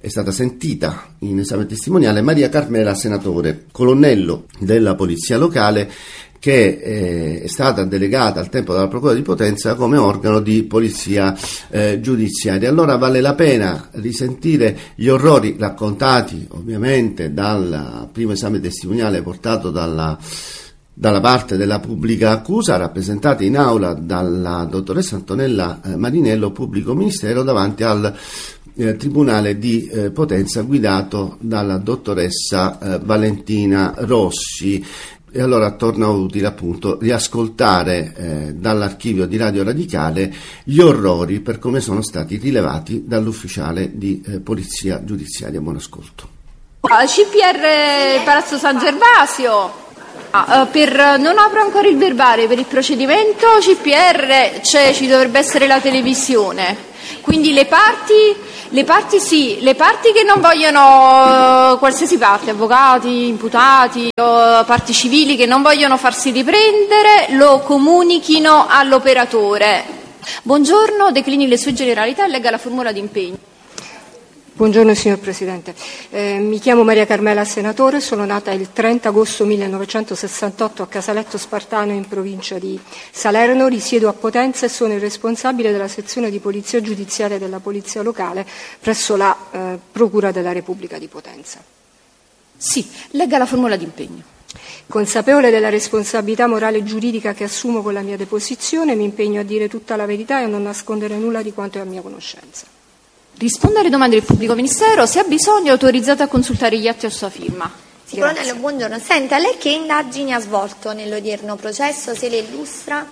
È stata sentita in esame testimoniale Maria Carmela Senatore, colonnello della Polizia Locale, che è stata delegata al tempo dalla Procura di Potenza come organo di polizia giudiziaria. Allora vale la pena risentire gli orrori raccontati ovviamente dal primo esame testimoniale portato dalla parte della pubblica accusa, rappresentata in aula dalla dottoressa Antonella Marinello, pubblico ministero, davanti al Tribunale di Potenza, guidato dalla dottoressa Valentina Rossi. E allora torna utile appunto riascoltare dall'archivio di Radio Radicale gli orrori per come sono stati rilevati dall'ufficiale di polizia giudiziaria. Buon ascolto. CPR Palazzo San Gervasio. Non apro ancora il verbale per il procedimento. CPR ci dovrebbe essere la televisione. Quindi le parti sì, le parti che non vogliono qualsiasi parte, avvocati, imputati o parti civili che non vogliono farsi riprendere, lo comunichino all'operatore. Buongiorno, declini le sue generalità e legga la formula di impegno. Buongiorno signor Presidente, mi chiamo Maria Carmela Senatore, sono nata il 30 agosto 1968 a Casaletto Spartano in provincia di Salerno, risiedo a Potenza e sono il responsabile della sezione di polizia giudiziaria della Polizia Locale presso la Procura della Repubblica di Potenza. Sì, legga la formula di impegno. Consapevole della responsabilità morale e giuridica che assumo con la mia deposizione, mi impegno a dire tutta la verità e a non nascondere nulla di quanto è a mia conoscenza. Risponde alle domande del pubblico ministero, se ha bisogno è autorizzata a consultare gli atti a sua firma. Sì, colonnello, buongiorno. Senta, lei che indagini ha svolto nell'odierno processo, se le illustra?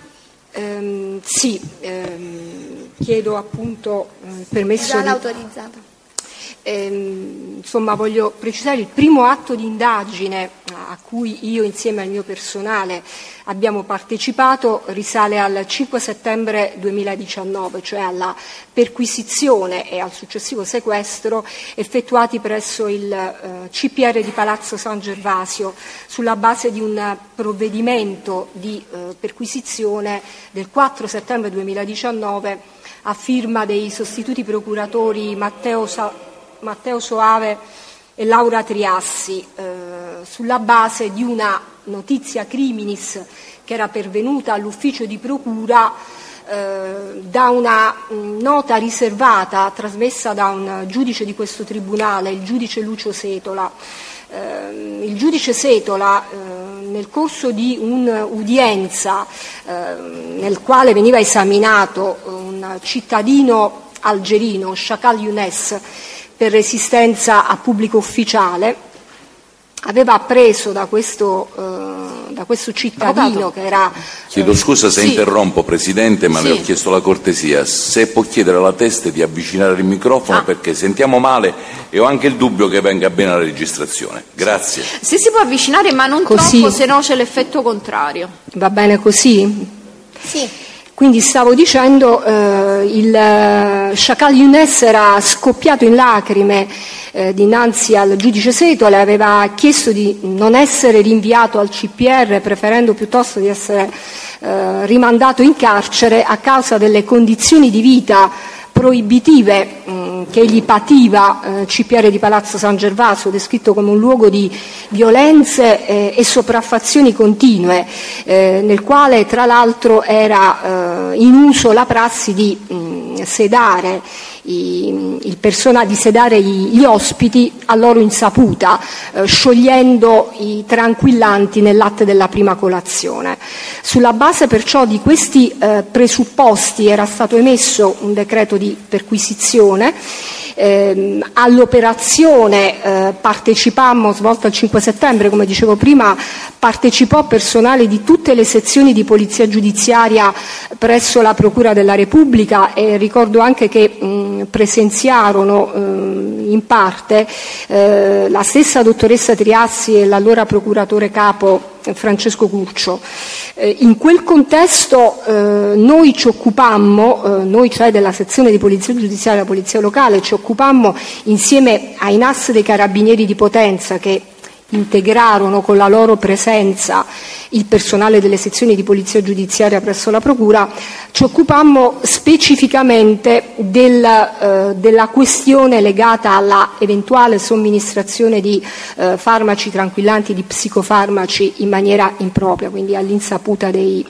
Chiedo appunto il permesso già l'autorizzata. Insomma, voglio precisare il primo atto di indagine a cui io insieme al mio personale abbiamo partecipato risale al 5 settembre 2019, cioè alla perquisizione e al successivo sequestro effettuati presso il CPR di Palazzo San Gervasio sulla base di un provvedimento di perquisizione del 4 settembre 2019 a firma dei sostituti procuratori Matteo Soave e Laura Triassi, sulla base di una notizia criminis che era pervenuta all'ufficio di procura da una nota riservata trasmessa da un giudice di questo tribunale, il giudice Lucio Setola. Il giudice Setola, nel corso di un'udienza nel quale veniva esaminato un cittadino algerino, Shakal Younes, per resistenza a pubblico ufficiale, aveva appreso da questo cittadino che era... Chiedo scusa se interrompo, Presidente, ma le ho chiesto la cortesia. Se può chiedere alla testa di avvicinare il microfono perché sentiamo male e ho anche il dubbio che venga bene la registrazione. Grazie. Se si può avvicinare ma non troppo, se no c'è l'effetto contrario. Va bene così? Sì. Quindi stavo dicendo, il Shakal Younes era scoppiato in lacrime dinanzi al giudice Setola, aveva chiesto di non essere rinviato al CPR, preferendo piuttosto di essere rimandato in carcere a causa delle condizioni di vita proibitive che egli pativa, CPR di Palazzo San Gervasio, descritto come un luogo di violenze e sopraffazioni continue, nel quale tra l'altro era in uso la prassi di sedare gli ospiti a loro insaputa, sciogliendo i tranquillanti nel latte della prima colazione. Sulla base perciò di questi presupposti era stato emesso un decreto di perquisizione. All'operazione partecipammo, svolta il 5 settembre, come dicevo prima, partecipò personale di tutte le sezioni di polizia giudiziaria presso la Procura della Repubblica e ricordo anche che presenziarono in parte la stessa dottoressa Triassi e l'allora procuratore capo Francesco Curcio. In quel contesto noi ci occupammo, noi cioè della sezione di polizia giudiziaria della Polizia Locale, ci occupammo insieme ai NAS dei Carabinieri di Potenza che integrarono con la loro presenza il personale delle sezioni di polizia giudiziaria presso la Procura, ci occupammo specificamente della questione legata alla eventuale somministrazione di farmaci tranquillanti, di psicofarmaci in maniera impropria, quindi all'insaputa dei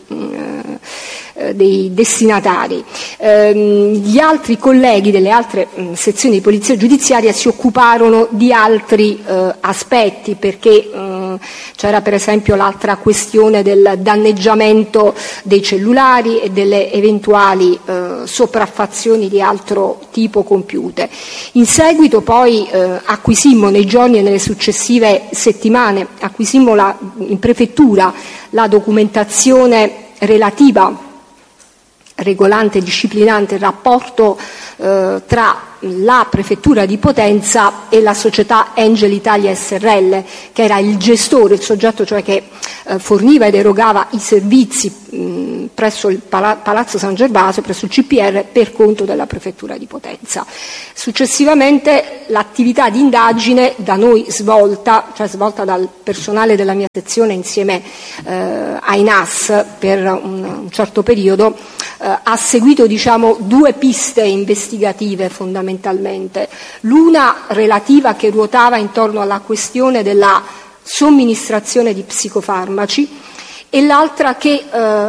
destinatari. Gli altri colleghi delle altre sezioni di polizia giudiziaria si occuparono di altri aspetti, perché c'era per esempio l'altra questione del danneggiamento dei cellulari e delle eventuali sopraffazioni di altro tipo compiute. In seguito poi acquisimmo nei giorni e nelle successive settimane, in prefettura la documentazione relativa, regolante e disciplinante il rapporto tra la Prefettura di Potenza e la società Angel Italia SRL, che era il gestore, il soggetto cioè che forniva ed erogava i servizi presso il Palazzo San Gervasio, presso il CPR, per conto della Prefettura di Potenza. Successivamente l'attività di indagine da noi svolta dal personale della mia sezione insieme ai NAS per un certo periodo, ha seguito due piste investigative fondamentalmente. L'una relativa, che ruotava intorno alla questione della somministrazione di psicofarmaci, e l'altra che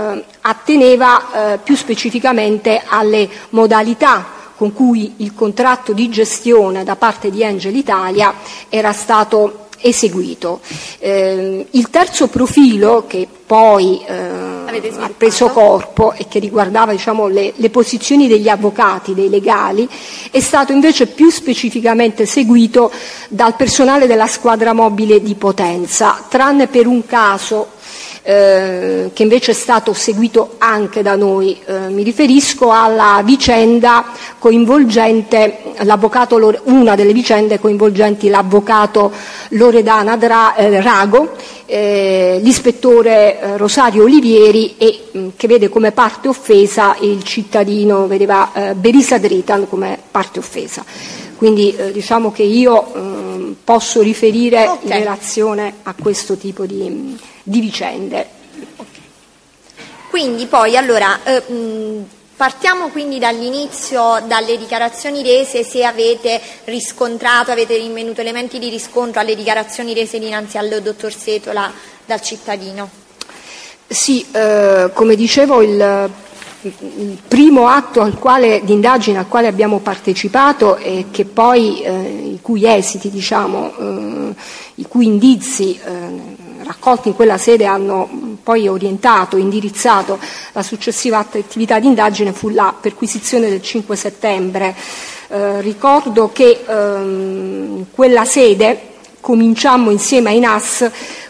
atteneva più specificamente alle modalità con cui il contratto di gestione da parte di Angel Italia era stato eseguito. Il terzo profilo, che poi ha preso corpo e che riguardava le posizioni degli avvocati, dei legali, è stato invece più specificamente seguito dal personale della squadra mobile di Potenza, tranne per un caso che invece è stato seguito anche da noi. Mi riferisco alla vicenda coinvolgente una delle vicende coinvolgenti l'avvocato Loredana Rago, l'ispettore Rosario Olivieri, e che vede come parte offesa il cittadino, vedeva Berisa Dritan come parte offesa. Quindi diciamo che io posso riferire in relazione a questo tipo di vicende. Quindi poi allora partiamo quindi dall'inizio, dalle dichiarazioni rese, se avete rinvenuto elementi di riscontro alle dichiarazioni rese dinanzi al dottor Setola dal cittadino. Sì, come dicevo, il primo atto di indagine al quale abbiamo partecipato, e che poi i cui esiti, i cui indizi raccolti in quella sede hanno poi orientato, indirizzato la successiva attività di indagine, fu la perquisizione del 5 settembre. Ricordo che in quella sede cominciammo insieme ai NAS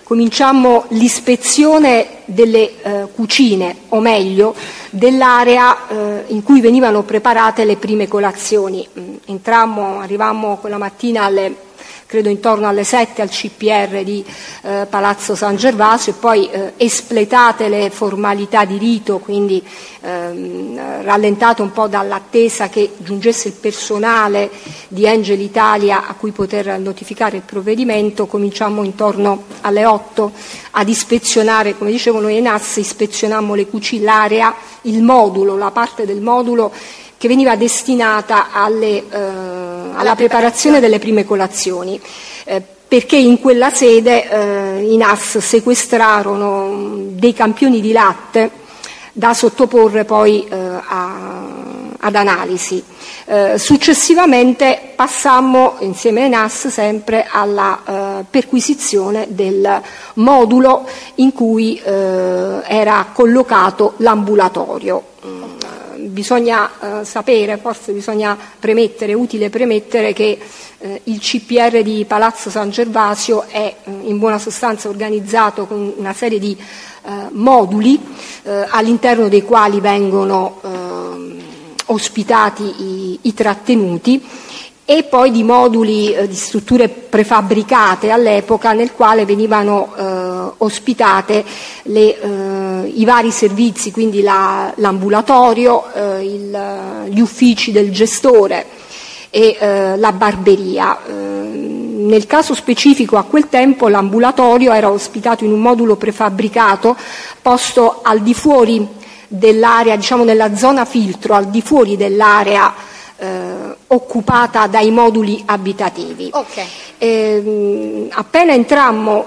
l'ispezione delle cucine, o meglio dell'area in cui venivano preparate le prime colazioni. Arrivammo quella mattina credo intorno alle 7 al CPR di Palazzo San Gervasio, e poi espletate le formalità di rito, quindi rallentato un po' dall'attesa che giungesse il personale di Angel Italia a cui poter notificare il provvedimento, cominciammo intorno alle 8 ad ispezionare, come dicevo noi ai NAS, ispezionammo le cucine, l'area, il modulo, la parte del modulo che veniva destinata alla preparazione delle prime colazioni, perché in quella sede i NAS sequestrarono dei campioni di latte da sottoporre poi ad analisi. Successivamente passammo insieme ai NAS sempre alla perquisizione del modulo in cui era collocato l'ambulatorio. Bisogna sapere, forse bisogna premettere, è utile premettere che il CPR di Palazzo San Gervasio è in buona sostanza organizzato con una serie di moduli all'interno dei quali vengono ospitati i trattenuti, e poi di moduli di strutture prefabbricate all'epoca, nel quale venivano ospitate i vari servizi, quindi l'ambulatorio, gli uffici del gestore e la barberia. Nel caso specifico, a quel tempo l'ambulatorio era ospitato in un modulo prefabbricato posto al di fuori dell'area, diciamo nella zona filtro, al di fuori dell'area occupata dai moduli abitativi. Appena entrammo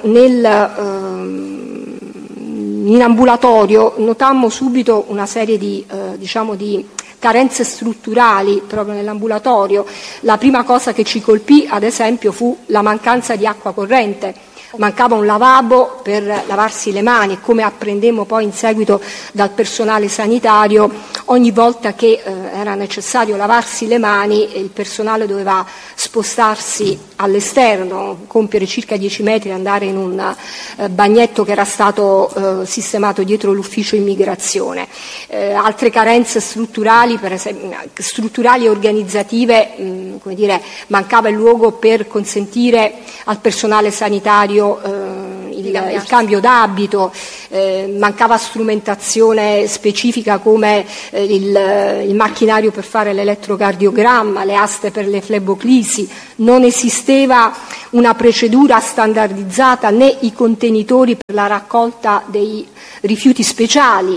in ambulatorio notammo subito una serie di carenze strutturali proprio nell'ambulatorio. La prima cosa che ci colpì, ad esempio, fu la mancanza di acqua corrente. Mancava un lavabo per lavarsi le mani, come apprendemmo poi in seguito dal personale sanitario. Ogni volta che era necessario lavarsi le mani, il personale doveva spostarsi all'esterno, compiere circa 10 metri, andare in un bagnetto che era stato sistemato dietro l'ufficio immigrazione. Altre carenze strutturali, per esempio, strutturali e organizzative, mancava il luogo per consentire al personale sanitario il cambio d'abito, mancava strumentazione specifica come il macchinario per fare l'elettrocardiogramma, le aste per le fleboclisi, non esisteva una procedura standardizzata né i contenitori per la raccolta dei rifiuti speciali,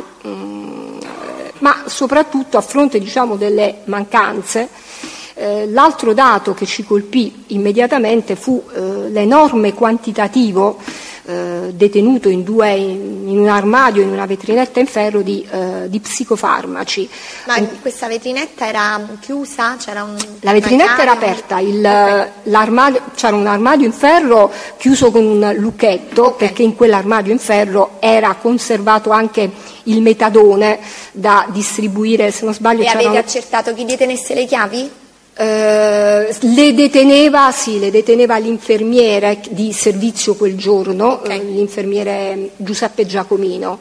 ma soprattutto a fronte delle mancanze. L'altro dato che ci colpì immediatamente fu l'enorme quantitativo detenuto in un armadio, in una vetrinetta in ferro di psicofarmaci. Ma questa vetrinetta era chiusa? La vetrinetta era aperta, c'era un armadio in ferro chiuso con un lucchetto, perché in quell'armadio in ferro era conservato anche il metadone da distribuire, se non sbaglio. E avete accertato chi detenesse le chiavi? Le deteneva l'infermiere di servizio quel giorno, l'infermiere Giuseppe Giacomino.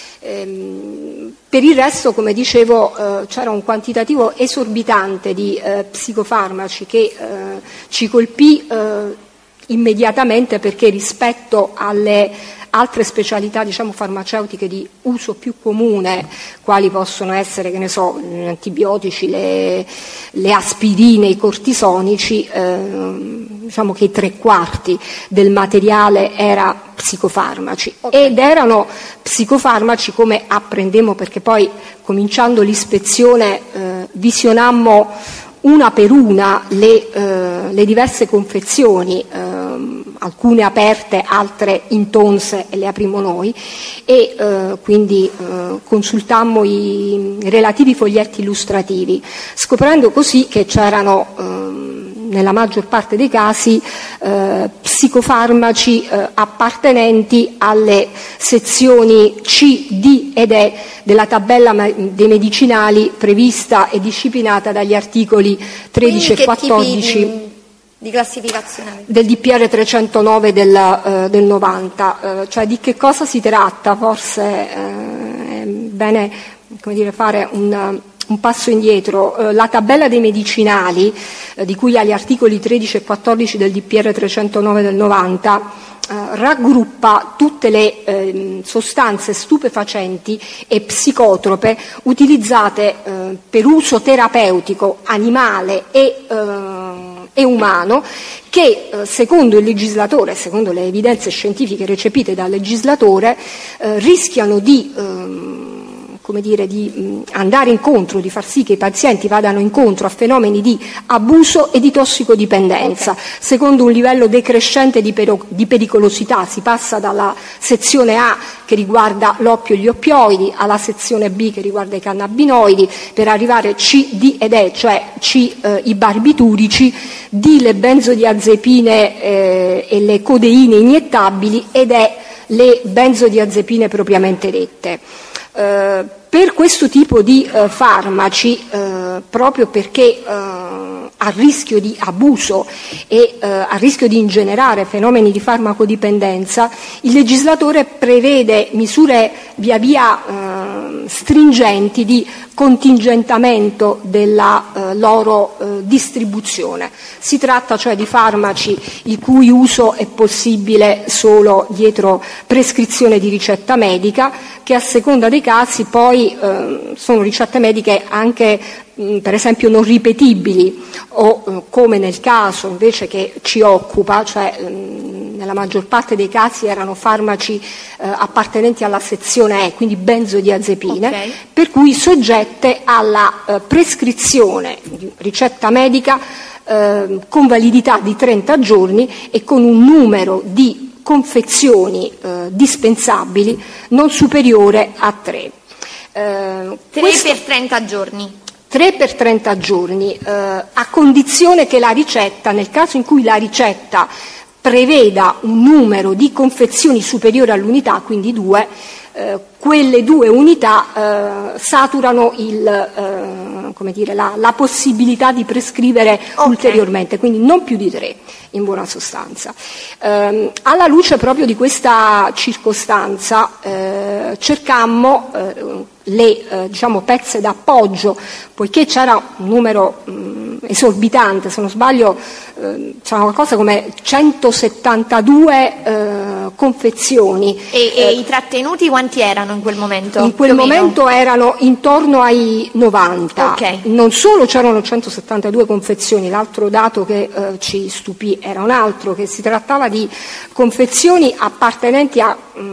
Per il resto, come dicevo, c'era un quantitativo esorbitante di psicofarmaci che ci colpì immediatamente, perché rispetto alle altre specialità farmaceutiche di uso più comune, quali possono essere gli antibiotici, le aspirine, i cortisonici, che i 3/4 del materiale era psicofarmaci, ed erano psicofarmaci, come apprendemmo, perché poi cominciando l'ispezione visionammo una per una le diverse confezioni, alcune aperte, altre intonse, e le aprimmo noi, e quindi consultammo i relativi foglietti illustrativi, scoprendo così che c'erano nella maggior parte dei casi psicofarmaci appartenenti alle sezioni C, D ed E della tabella dei medicinali prevista e disciplinata dagli articoli 13 e 14 di classificazione del DPR 309 del 90. Cioè, di che cosa si tratta? Forse è bene fare un passo indietro. La tabella dei medicinali, di cui agli articoli 13 e 14 del DPR 309 del 90, raggruppa tutte le sostanze stupefacenti e psicotrope utilizzate per uso terapeutico animale e umano, che secondo il legislatore, secondo le evidenze scientifiche recepite dal legislatore, rischiano di andare incontro, di far sì che i pazienti vadano incontro a fenomeni di abuso e di tossicodipendenza, secondo un livello decrescente di pericolosità. Si passa dalla sezione A, che riguarda l'oppio e gli oppioidi, alla sezione B, che riguarda i cannabinoidi, per arrivare C, D ed E, cioè C i barbiturici, D le benzodiazepine e le codeine iniettabili, ed E le benzodiazepine propriamente dette. Per questo tipo di farmaci, proprio perché a rischio di abuso e a rischio di ingenerare fenomeni di farmacodipendenza, il legislatore prevede misure via via stringenti di contingentamento della loro distribuzione. Si tratta cioè di farmaci il cui uso è possibile solo dietro prescrizione di ricetta medica, che a seconda dei casi poi sono ricette mediche anche per esempio non ripetibili o come nel caso invece che ci occupa, cioè nella maggior parte dei casi erano farmaci appartenenti alla sezione E, quindi benzodiazepine, per cui soggette alla prescrizione di ricetta medica con validità di 30 giorni e con un numero di confezioni dispensabili non superiore a 3. 3 per 30 giorni. 3 per 30 giorni, a condizione che la ricetta, nel caso in cui la ricetta preveda un numero di confezioni superiore all'unità, quindi 2, quelle 2 unità saturano la possibilità di prescrivere ulteriormente, quindi non più di 3 in buona sostanza. Alla luce proprio di questa circostanza cercammo le pezze d'appoggio, poiché c'era un numero esorbitante, se non sbaglio c'era qualcosa come 172 confezioni. E i trattenuti quanti erano in quel momento? In quel momento erano intorno ai 90. Non solo c'erano 172 confezioni, l'altro dato che ci stupì era un altro, che si trattava di confezioni appartenenti a